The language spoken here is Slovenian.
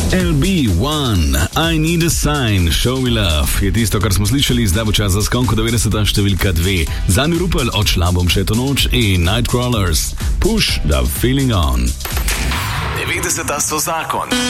LB1, I Need a Sign, Show Me Love je tisto, kar smo slišali, zdaj bo čas za skonko 90. številka 2. Zani Rupel odšla bom še to noč in Nightcrawlers, Push the Feeling On. 90. so zakon.